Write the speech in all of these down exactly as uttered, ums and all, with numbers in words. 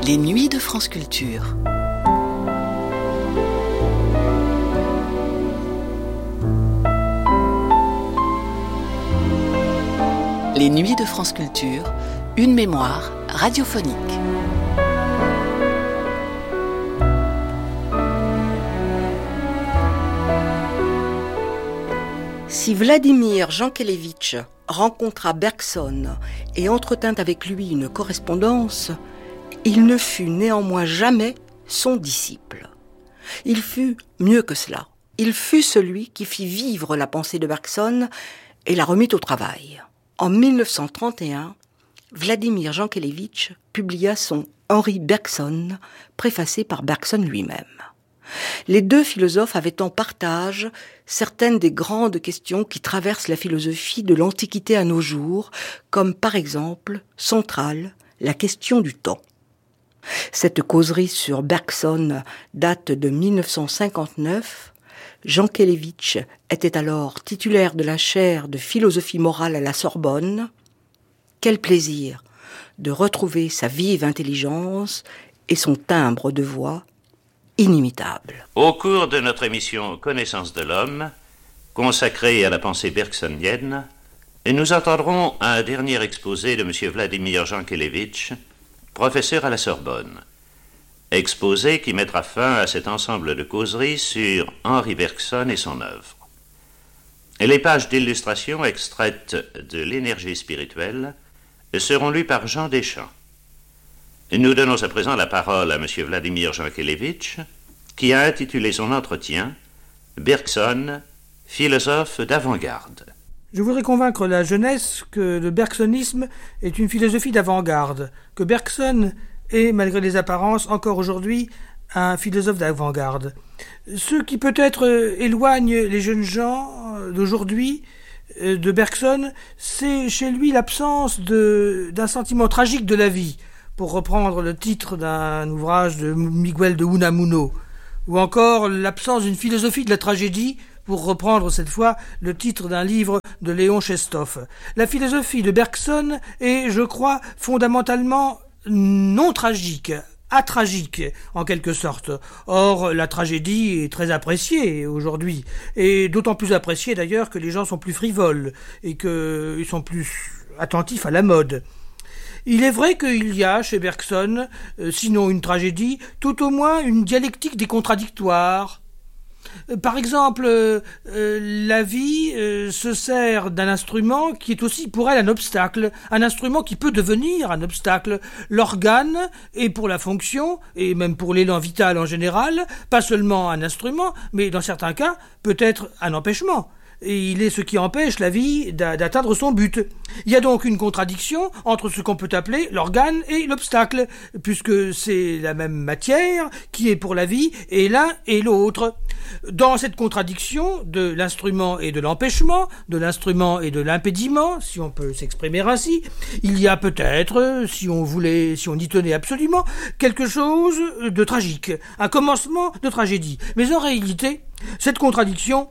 Les nuits de France Culture. Les nuits de France Culture, une mémoire radiophonique. Si Vladimir Jankélévitch rencontra Bergson et entretint avec lui une correspondance, il ne fut néanmoins jamais son disciple. Il fut mieux que cela. Il fut celui qui fit vivre la pensée de Bergson et la remit au travail. En mille neuf cent trente et un, Vladimir Jankélévitch publia son Henri Bergson, préfacé par Bergson lui-même. Les deux philosophes avaient en partage certaines des grandes questions qui traversent la philosophie de l'Antiquité à nos jours, comme par exemple, centrale, la question du temps. Cette causerie sur Bergson date de mille neuf cent cinquante-neuf. Jankélévitch était alors titulaire de la chaire de philosophie morale à la Sorbonne. Quel plaisir de retrouver sa vive intelligence et son timbre de voix inimitable. Au cours de notre émission Connaissance de l'homme, consacrée à la pensée bergsonienne, nous entendrons un dernier exposé de M. Vladimir Jankélévitch, professeur à la Sorbonne. Exposé qui mettra fin à cet ensemble de causeries sur Henri Bergson et son œuvre. Les pages d'illustration extraites de l'énergie spirituelle seront lues par Jean Deschamps. Nous donnons à présent la parole à M. Vladimir Jankélévitch, qui a intitulé son entretien « Bergson, philosophe d'avant-garde ». Je voudrais convaincre la jeunesse que le bergsonisme est une philosophie d'avant-garde, que Bergson est, malgré les apparences, encore aujourd'hui, un philosophe d'avant-garde. Ce qui peut-être éloigne les jeunes gens d'aujourd'hui de Bergson, c'est chez lui l'absence de, d'un sentiment tragique de la vie, pour reprendre le titre d'un ouvrage de Miguel de Unamuno, ou encore l'absence d'une philosophie de la tragédie, pour reprendre cette fois le titre d'un livre de Léon Chestov. La philosophie de Bergson est, je crois, fondamentalement non tragique, atragique en quelque sorte. Or, la tragédie est très appréciée aujourd'hui, et d'autant plus appréciée d'ailleurs que les gens sont plus frivoles et qu'ils sont plus attentifs à la mode. Il est vrai qu'il y a chez Bergson, euh, sinon une tragédie, tout au moins une dialectique des contradictoires. Euh, par exemple, euh, euh, la vie euh, se sert d'un instrument qui est aussi pour elle un obstacle, un instrument qui peut devenir un obstacle. L'organe est pour la fonction, et même pour l'élan vital en général, pas seulement un instrument, mais dans certains cas, peut-être un empêchement. Et il est ce qui empêche la vie d'atteindre son but. Il y a donc une contradiction entre ce qu'on peut appeler l'organe et l'obstacle, puisque c'est la même matière qui est pour la vie et l'un et l'autre. Dans cette contradiction de l'instrument et de l'empêchement, de l'instrument et de l'impédiment, si on peut s'exprimer ainsi, il y a peut-être, si on voulait, si on y tenait absolument, quelque chose de tragique, un commencement de tragédie. Mais en réalité, cette contradiction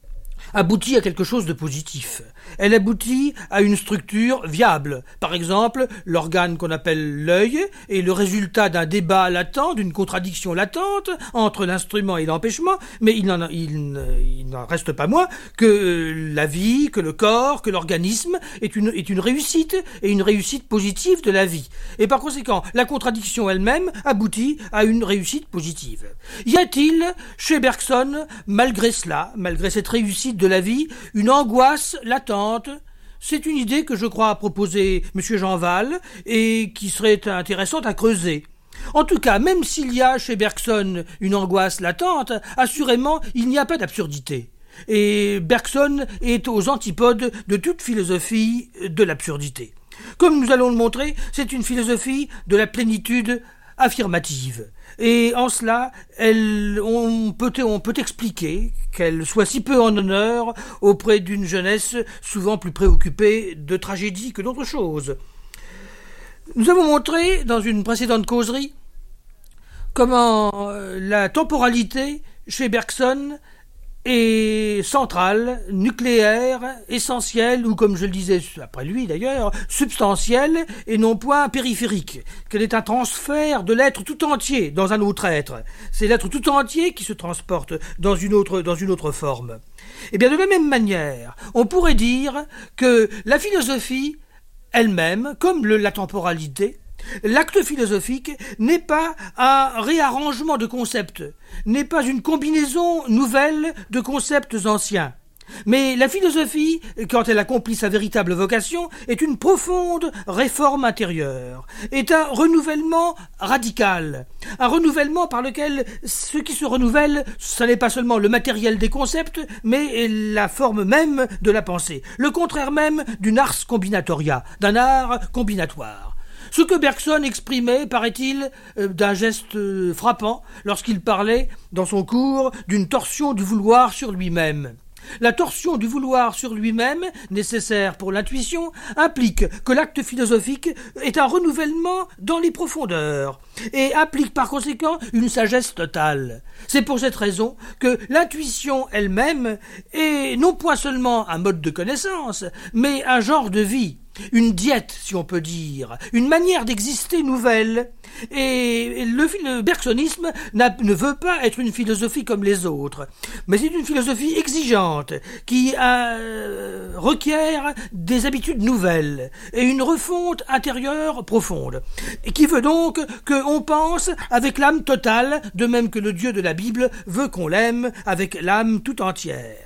aboutit à quelque chose de positif. Elle aboutit à une structure viable. Par exemple, l'organe qu'on appelle l'œil est le résultat d'un débat latent, d'une contradiction latente entre l'instrument et l'empêchement, mais il n'en, il, il n'en reste pas moins que la vie, que le corps, que l'organisme est une, est une réussite, et une réussite positive de la vie. Et par conséquent, la contradiction elle-même aboutit à une réussite positive. Y a-t-il, chez Bergson, malgré cela, malgré cette réussite de la vie, une angoisse latente? C'est une idée que je crois proposer M. Jean Val et qui serait intéressante à creuser. En tout cas, même s'il y a chez Bergson une angoisse latente, assurément, il n'y a pas d'absurdité. Et Bergson est aux antipodes de toute philosophie de l'absurdité. Comme nous allons le montrer, c'est une philosophie de la plénitude affirmative. Et en cela, elle, on, peut, on peut expliquer qu'elle soit si peu en honneur auprès d'une jeunesse souvent plus préoccupée de tragédie que d'autre chose. Nous avons montré, dans une précédente causerie, comment la temporalité, chez Bergson, est centrale, nucléaire, essentielle, ou comme je le disais après lui d'ailleurs, substantielle et non point périphérique, qu'elle est un transfert de l'être tout entier dans un autre être. C'est l'être tout entier qui se transporte dans une autre, dans une autre forme. Et bien de la même manière, on pourrait dire que la philosophie elle-même, comme le, la temporalité, l'acte philosophique n'est pas un réarrangement de concepts, n'est pas une combinaison nouvelle de concepts anciens. Mais la philosophie, quand elle accomplit sa véritable vocation, est une profonde réforme intérieure, est un renouvellement radical, un renouvellement par lequel ce qui se renouvelle, ce n'est pas seulement le matériel des concepts, mais la forme même de la pensée, le contraire même d'une ars combinatoria, d'un art combinatoire. Ce que Bergson exprimait, paraît-il, euh, d'un geste euh, frappant lorsqu'il parlait, dans son cours, d'une torsion du vouloir sur lui-même. La torsion du vouloir sur lui-même, nécessaire pour l'intuition, implique que l'acte philosophique est un renouvellement dans les profondeurs et implique par conséquent une sagesse totale. C'est pour cette raison que l'intuition elle-même est non point seulement un mode de connaissance, mais un genre de vie. Une diète, si on peut dire, une manière d'exister nouvelle. Et le, le bergsonisme ne veut pas être une philosophie comme les autres, mais c'est une philosophie exigeante qui euh, requiert des habitudes nouvelles et une refonte intérieure profonde, et qui veut donc qu'on pense avec l'âme totale, de même que le Dieu de la Bible veut qu'on l'aime avec l'âme tout entière.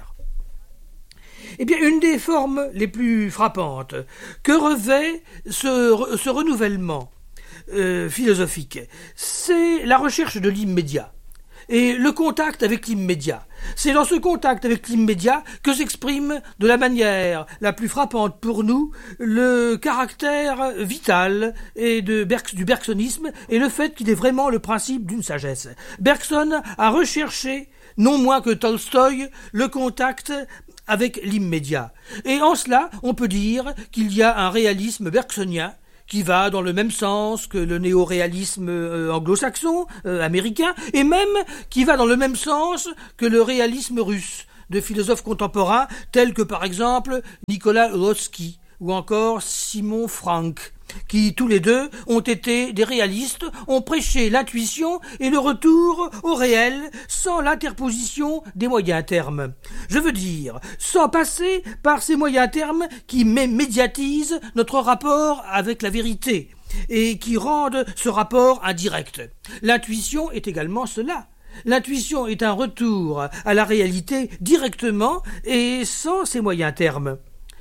Eh bien, une des formes les plus frappantes que revêt ce, ce renouvellement euh, philosophique, c'est la recherche de l'immédiat et le contact avec l'immédiat. C'est dans ce contact avec l'immédiat que s'exprime de la manière la plus frappante pour nous le caractère vital et de Berg, du bergsonisme et le fait qu'il est vraiment le principe d'une sagesse. Bergson a recherché, non moins que Tolstoï, le contact avec l'immédiat. Et en cela, on peut dire qu'il y a un réalisme bergsonien qui va dans le même sens que le néo-réalisme euh, anglo-saxon, euh, américain, et même qui va dans le même sens que le réalisme russe, de philosophes contemporains tels que par exemple Nicolas Rotsky ou encore Simon Frank, qui tous les deux ont été des réalistes, ont prêché l'intuition et le retour au réel sans l'interposition des moyens termes. Je veux dire, sans passer par ces moyens termes qui médiatisent notre rapport avec la vérité et qui rendent ce rapport indirect. L'intuition est également cela. L'intuition est un retour à la réalité directement et sans ces moyens termes.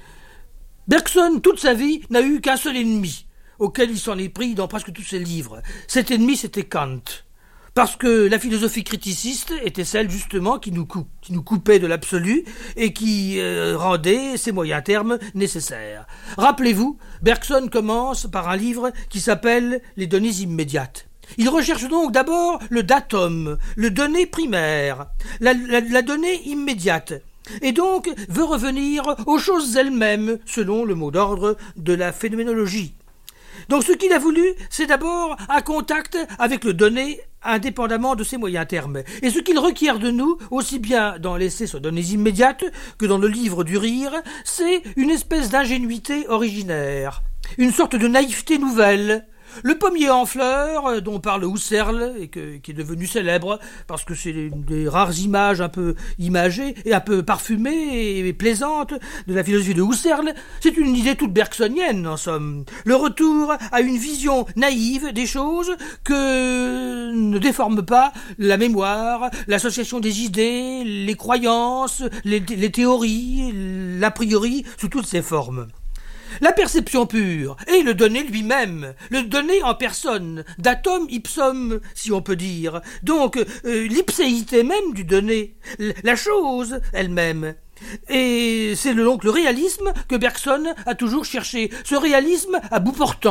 Bergson, toute sa vie, n'a eu qu'un seul ennemi, auquel il s'en est pris dans presque tous ses livres. Cet ennemi, c'était Kant. Parce que la philosophie criticiste était celle, justement, qui nous, coupe, qui nous coupait de l'absolu et qui euh, rendait ces moyens termes nécessaires. Rappelez-vous, Bergson commence par un livre qui s'appelle « Les données immédiates ». Il recherche donc d'abord le datum, le donné primaire, la, la, la donnée immédiate. Et donc veut revenir aux choses elles-mêmes, selon le mot d'ordre de la phénoménologie. Donc ce qu'il a voulu, c'est d'abord un contact avec le donné, indépendamment de ses moyens termes. Et ce qu'il requiert de nous, aussi bien dans l'essai sur données immédiates que dans le livre du rire, c'est une espèce d'ingénuité originaire, une sorte de naïveté nouvelle. Le pommier en fleurs, dont parle Husserl, et que, qui est devenu célèbre, parce que c'est une des rares images un peu imagées, et un peu parfumées et plaisantes de la philosophie de Husserl, c'est une idée toute bergsonienne, en somme. Le retour à une vision naïve des choses que ne déforme pas la mémoire, l'association des idées, les croyances, les, les théories, l'a priori, sous toutes ses formes. La perception pure et le donné lui-même, le donné en personne, datum ipsum, si on peut dire, donc euh, l'ipséité même du donné, la chose elle-même. Et c'est donc le réalisme que Bergson a toujours cherché, ce réalisme à bout portant,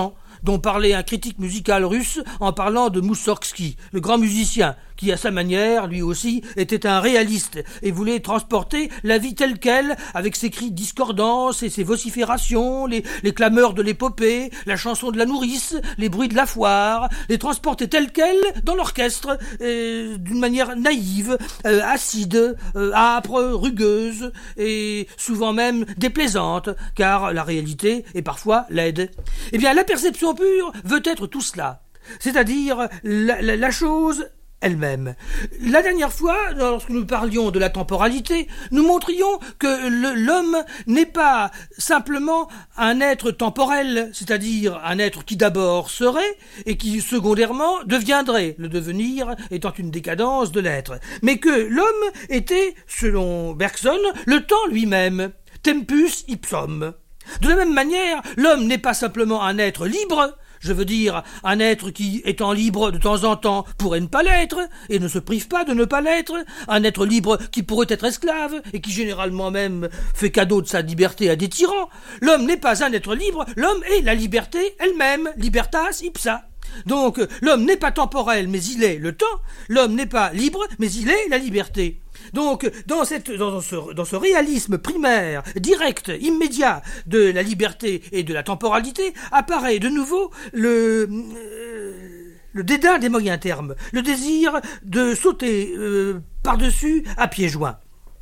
dont parlait un critique musical russe en parlant de Moussorgsky, le grand musicien, qui à sa manière, lui aussi, était un réaliste et voulait transporter la vie telle qu'elle, avec ses cris discordants et ses vociférations, les, les clameurs de l'épopée, la chanson de la nourrice, les bruits de la foire, les transporter telle qu'elle dans l'orchestre, euh, d'une manière naïve, euh, acide, euh, âpre, rugueuse et souvent même déplaisante, car la réalité est parfois laide. Eh bien, la perception pure veut être tout cela, c'est-à-dire la, la, la chose elle-même. La dernière fois, lorsque nous parlions de la temporalité, nous montrions que le, l'homme n'est pas simplement un être temporel, c'est-à-dire un être qui d'abord serait et qui secondairement deviendrait, le devenir étant une décadence de l'être, mais que l'homme était, selon Bergson, le temps lui-même, tempus ipsum. De la même manière, l'homme n'est pas simplement un être libre, je veux dire, un être qui, étant libre de temps en temps, pourrait ne pas l'être, et ne se prive pas de ne pas l'être, un être libre qui pourrait être esclave, et qui généralement même fait cadeau de sa liberté à des tyrans. L'homme n'est pas un être libre, l'homme est la liberté elle-même, libertas ipsa. Donc, l'homme n'est pas temporel, mais il est le temps, l'homme n'est pas libre, mais il est la liberté. Donc, dans, cette, dans, ce, dans ce réalisme primaire, direct, immédiat de la liberté et de la temporalité, apparaît de nouveau le, euh, le dédain des moyens termes, le désir de sauter euh, par-dessus à pieds joints.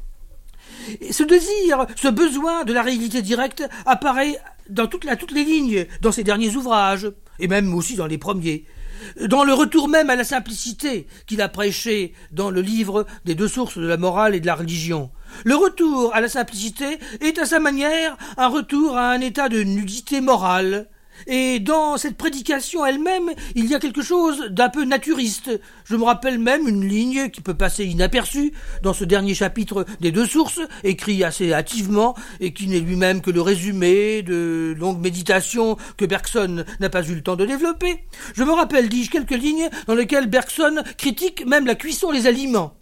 Et ce désir, ce besoin de la réalité directe apparaît dans toute la, toutes les lignes, dans ses derniers ouvrages, et même aussi dans les premiers. Dans le retour même à la simplicité qu'il a prêché dans le livre des deux sources de la morale et de la religion. Le retour à la simplicité est à sa manière un retour à un état de nudité morale. Et dans cette prédication elle-même, il y a quelque chose d'un peu naturiste. Je me rappelle même une ligne qui peut passer inaperçue dans ce dernier chapitre des deux sources, écrit assez hâtivement et qui n'est lui-même que le résumé de longues méditations que Bergson n'a pas eu le temps de développer. Je me rappelle, dis-je, quelques lignes dans lesquelles Bergson critique même la cuisson des aliments.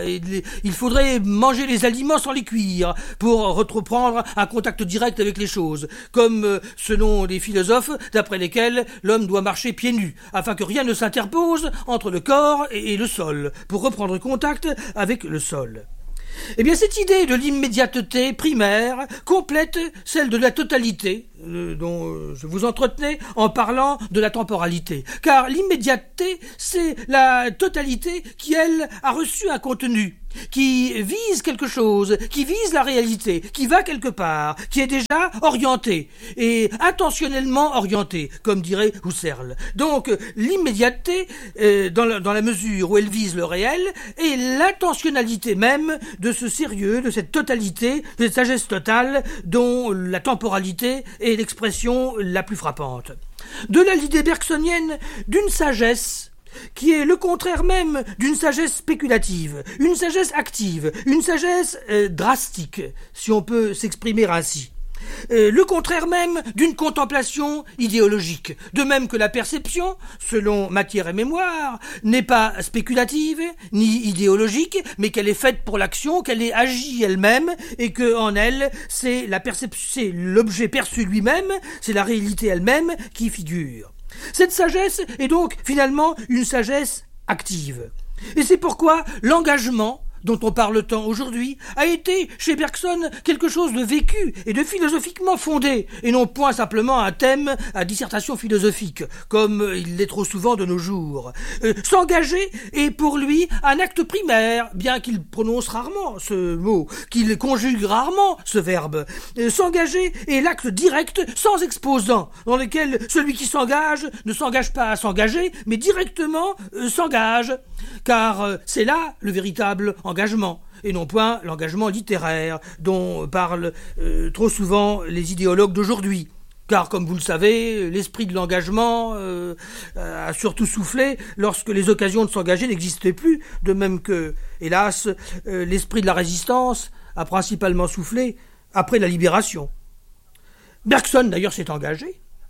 Il faudrait manger les aliments sans les cuire pour reprendre un contact direct avec les choses, comme selon les philosophes d'après lesquels l'homme doit marcher pieds nus, afin que rien ne s'interpose entre le corps et le sol, pour reprendre contact avec le sol. Eh bien, cette idée de l'immédiateté primaire complète celle de la totalité, euh, dont euh, je vous entretenais en parlant de la temporalité. Car l'immédiateté, c'est la totalité qui, elle, a reçu un contenu, qui vise quelque chose, qui vise la réalité, qui va quelque part, qui est déjà orienté, et intentionnellement orienté, comme dirait Husserl. Donc, l'immédiateté, euh, dans, la, dans la mesure où elle vise le réel, est l'intentionnalité même de ce sérieux, de cette totalité, de cette sagesse totale, dont la temporalité est l'expression la plus frappante. De là l'idée bergsonienne d'une sagesse qui est le contraire même d'une sagesse spéculative, une sagesse active, une sagesse euh, drastique, si on peut s'exprimer ainsi. Euh, le contraire même d'une contemplation idéologique, de même que la perception, selon Matière et Mémoire, n'est pas spéculative ni idéologique, mais qu'elle est faite pour l'action, qu'elle est agie elle-même, et que en elle, c'est la perception, c'est l'objet perçu lui-même, c'est la réalité elle-même qui figure. Cette sagesse est donc finalement une sagesse active. Et c'est pourquoi l'engagement, dont on parle tant aujourd'hui, a été chez Bergson quelque chose de vécu et de philosophiquement fondé, et non point simplement un thème à dissertation philosophique, comme il l'est trop souvent de nos jours. Euh, s'engager est pour lui un acte primaire, bien qu'il prononce rarement ce mot, qu'il conjugue rarement ce verbe. Euh, s'engager est l'acte direct, sans exposant, dans lequel celui qui s'engage ne s'engage pas à s'engager, mais directement euh, s'engage, car euh, c'est là le véritable engagement, et non point l'engagement littéraire dont parlent euh, trop souvent les idéologues d'aujourd'hui. Car, comme vous le savez, l'esprit de l'engagement euh, a surtout soufflé lorsque les occasions de s'engager n'existaient plus, de même que, hélas, euh, l'esprit de la résistance a principalement soufflé après la libération. Bergson, d'ailleurs, s'est engagé.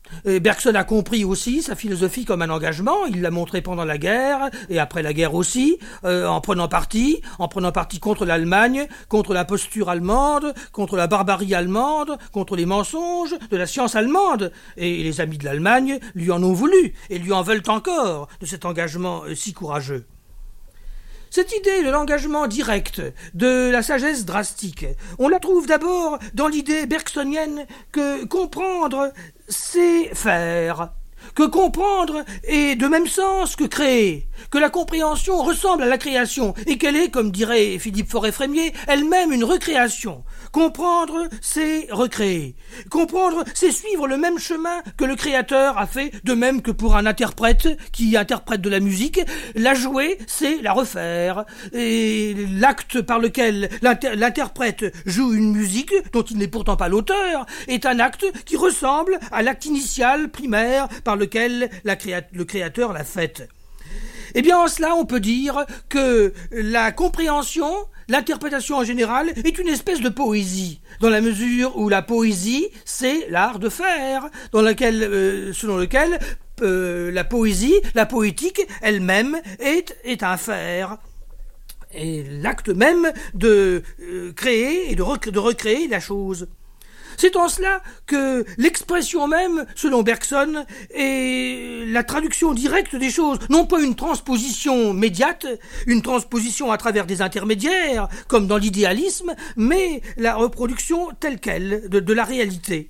Et Bergson a compris aussi sa philosophie comme un engagement, il l'a montré pendant la guerre, et après la guerre aussi, euh, en prenant parti, en prenant parti contre l'Allemagne, contre l'imposture allemande, contre la barbarie allemande, contre les mensonges de la science allemande. Et les amis de l'Allemagne lui en ont voulu, et lui en veulent encore, de cet engagement euh, si courageux. Cette idée de l'engagement direct, de la sagesse drastique, on la trouve d'abord dans l'idée bergsonienne que comprendre, c'est faire, que comprendre est de même sens que créer, que la compréhension ressemble à la création et qu'elle est, comme dirait Philippe Fauré-Frémier, elle-même une recréation. Comprendre, c'est recréer. Comprendre, c'est suivre le même chemin que le créateur a fait, de même que pour un interprète qui interprète de la musique. La jouer, c'est la refaire. Et l'acte par lequel l'inter- l'interprète joue une musique, dont il n'est pourtant pas l'auteur, est un acte qui ressemble à l'acte initial, primaire, par lequel la créa- le créateur l'a faite. Eh bien, en cela, on peut dire que la compréhension, l'interprétation en général, est une espèce de poésie, dans la mesure où la poésie, c'est l'art de faire, dans lequel, euh, selon lequel euh, la poésie, la poétique elle-même est, est un faire. Et l'acte même de euh, créer et de, rec- de recréer la chose. C'est en cela que l'expression même, selon Bergson, est la traduction directe des choses, non pas une transposition médiate, une transposition à travers des intermédiaires, comme dans l'idéalisme, mais la reproduction telle qu'elle de, de la réalité.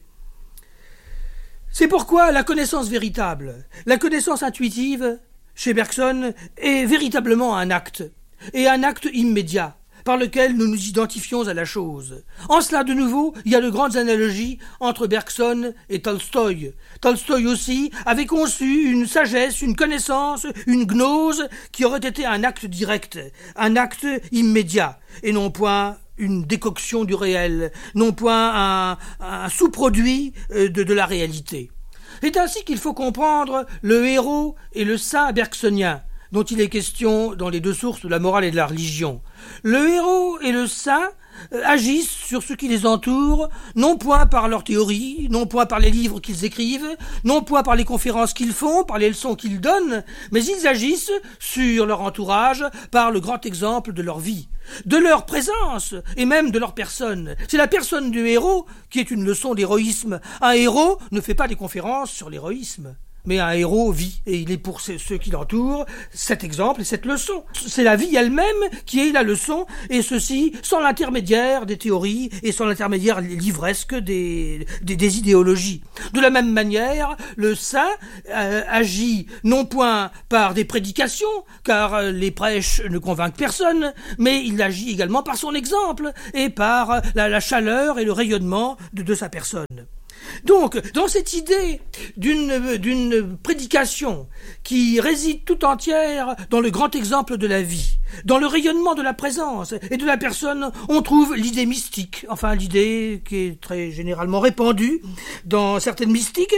C'est pourquoi la connaissance véritable, la connaissance intuitive, chez Bergson, est véritablement un acte, et un acte immédiat, par lequel nous nous identifions à la chose. En cela, de nouveau, il y a de grandes analogies entre Bergson et Tolstoï. Tolstoï aussi avait conçu une sagesse, une connaissance, une gnose qui aurait été un acte direct, un acte immédiat, et non point une décoction du réel, non point un, un sous-produit de, de la réalité. C'est ainsi qu'il faut comprendre le héros et le saint bergsonien, dont il est question dans les deux sources de la morale et de la religion. Le héros et le saint euh, agissent sur ce qui les entoure, non point par leurs théories, non point par les livres qu'ils écrivent, non point par les conférences qu'ils font, par les leçons qu'ils donnent, mais ils agissent sur leur entourage par le grand exemple de leur vie, de leur présence et même de leur personne. C'est la personne du héros qui est une leçon d'héroïsme. Un héros ne fait pas des conférences sur l'héroïsme. Mais un héros vit, et il est pour ceux qui l'entourent cet exemple et cette leçon. C'est la vie elle-même qui est la leçon, et ceci sans l'intermédiaire des théories et sans l'intermédiaire livresque des, des, des idéologies. De la même manière, le saint euh, agit non point par des prédications, car les prêches ne convainquent personne, mais il agit également par son exemple et par la, la chaleur et le rayonnement de, de sa personne. Donc, dans cette idée d'une, d'une prédication qui réside tout entière dans le grand exemple de la vie, dans le rayonnement de la présence et de la personne, on trouve l'idée mystique, enfin l'idée qui est très généralement répandue dans certaines mystiques,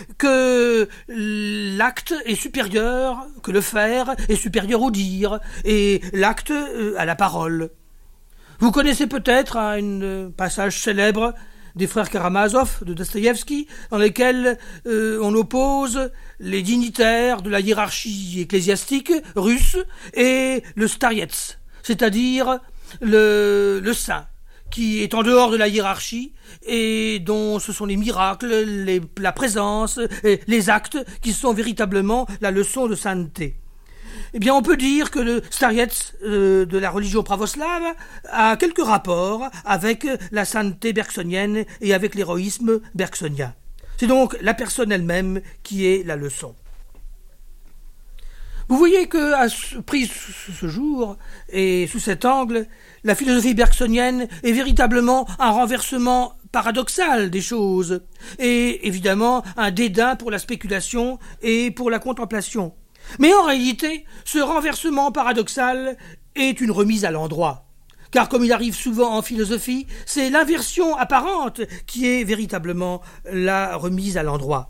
que l'acte est supérieur, que le faire est supérieur au dire, et l'acte à la parole. Vous connaissez peut-être un passage célèbre des frères Karamazov de Dostoïevski, dans lesquels euh, on oppose les dignitaires de la hiérarchie ecclésiastique russe et le starets, c'est-à-dire le, le saint, qui est en dehors de la hiérarchie et dont ce sont les miracles, les, la présence, et les actes qui sont véritablement la leçon de sainteté. Eh bien, on peut dire que le starets euh, de la religion pravoslave a quelques rapports avec la sainteté bergsonienne et avec l'héroïsme bergsonien. C'est donc la personne elle-même qui est la leçon. Vous voyez que, à ce, pris sous ce jour et sous cet angle, la philosophie bergsonienne est véritablement un renversement paradoxal des choses, et évidemment un dédain pour la spéculation et pour la contemplation. Mais en réalité, ce renversement paradoxal est une remise à l'endroit. Car comme il arrive souvent en philosophie, c'est l'inversion apparente qui est véritablement la remise à l'endroit.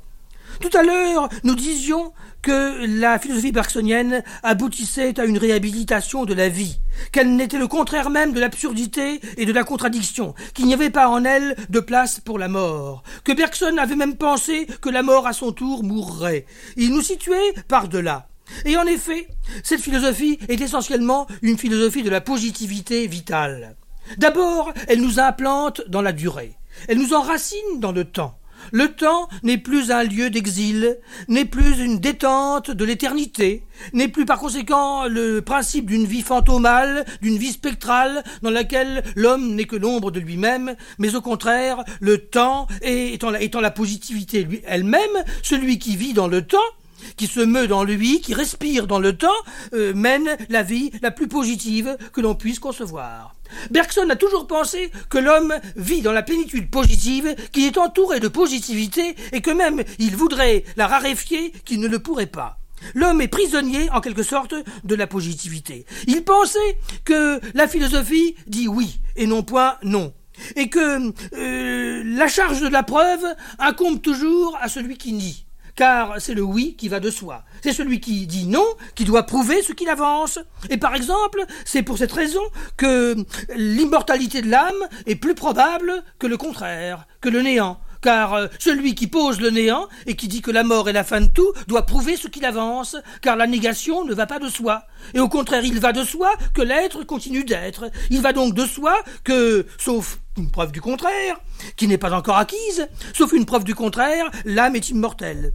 Tout à l'heure, nous disions que la philosophie bergsonienne aboutissait à une réhabilitation de la vie, qu'elle n'était le contraire même de l'absurdité et de la contradiction, qu'il n'y avait pas en elle de place pour la mort, que Bergson avait même pensé que la mort à son tour mourrait. Il nous situait par-delà. Et en effet, cette philosophie est essentiellement une philosophie de la positivité vitale. D'abord, elle nous implante dans la durée. Elle nous enracine dans le temps. Le temps n'est plus un lieu d'exil, n'est plus une détente de l'éternité, n'est plus par conséquent le principe d'une vie fantomale, d'une vie spectrale dans laquelle l'homme n'est que l'ombre de lui-même, mais au contraire, le temps étant la, étant la positivité lui elle-même, celui qui vit dans le temps, qui se meut dans lui, qui respire dans le temps, euh, mène la vie la plus positive que l'on puisse concevoir. Bergson a toujours pensé que l'homme vit dans la plénitude positive, qu'il est entouré de positivité et que même il voudrait la raréfier, qu'il ne le pourrait pas. L'homme est prisonnier, en quelque sorte, de la positivité. Il pensait que la philosophie dit oui et non point non, et que euh, la charge de la preuve incombe toujours à celui qui nie. Car c'est le oui qui va de soi. C'est celui qui dit non qui doit prouver ce qu'il avance. Et par exemple, c'est pour cette raison que l'immortalité de l'âme est plus probable que le contraire, que le néant. Car celui qui pose le néant et qui dit que la mort est la fin de tout doit prouver ce qu'il avance, car la négation ne va pas de soi. Et au contraire, il va de soi que l'être continue d'être. Il va donc de soi que, sauf une preuve du contraire, qui n'est pas encore acquise, sauf une preuve du contraire, l'âme est immortelle.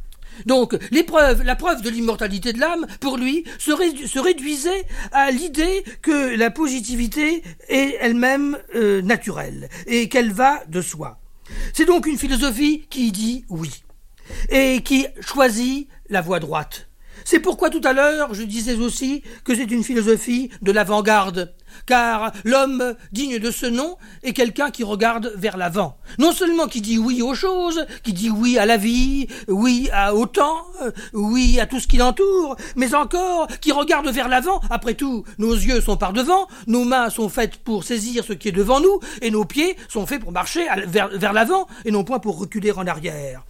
Donc, l'épreuve, la preuve de l'immortalité de l'âme, pour lui, se, rédu- se réduisait à l'idée que la positivité est elle-même euh, naturelle et qu'elle va de soi. C'est donc une philosophie qui dit oui et qui choisit la voie droite. C'est pourquoi tout à l'heure, je disais aussi que c'est une philosophie de l'avant-garde, car l'homme digne de ce nom est quelqu'un qui regarde vers l'avant. Non seulement qui dit oui aux choses, qui dit oui à la vie, oui à, au temps, oui à tout ce qui l'entoure, mais encore qui regarde vers l'avant. Après tout, nos yeux sont par devant, nos mains sont faites pour saisir ce qui est devant nous, et nos pieds sont faits pour marcher vers, vers l'avant, et non point pour reculer en arrière.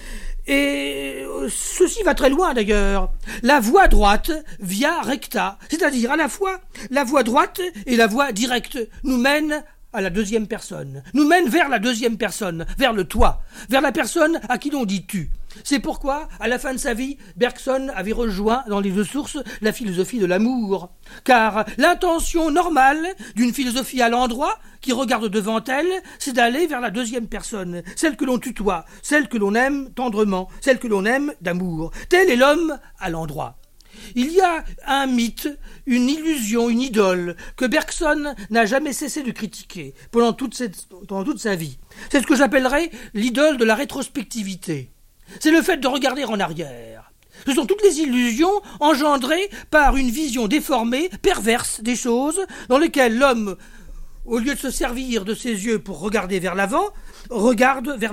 Et ceci va très loin d'ailleurs. La voie droite, via recta, c'est-à-dire à la fois la voie droite et la voie directe, nous mène à la deuxième personne, nous mène vers la deuxième personne, vers le toi, vers la personne à qui l'on dit tu. C'est pourquoi, à la fin de sa vie, Bergson avait rejoint dans les deux sources la philosophie de l'amour. Car l'intention normale d'une philosophie à l'endroit, qui regarde devant elle, c'est d'aller vers la deuxième personne, celle que l'on tutoie, celle que l'on aime tendrement, celle que l'on aime d'amour. Tel est l'homme à l'endroit. Il y a un mythe, une illusion, une idole que Bergson n'a jamais cessé de critiquer pendant toute, cette, pendant toute sa vie. C'est ce que j'appellerais l'idole de la rétrospectivité. C'est le fait de regarder en arrière. Ce sont toutes les illusions engendrées par une vision déformée, perverse des choses, dans lesquelles l'homme, au lieu de se servir de ses yeux pour regarder vers l'avant, regarde vers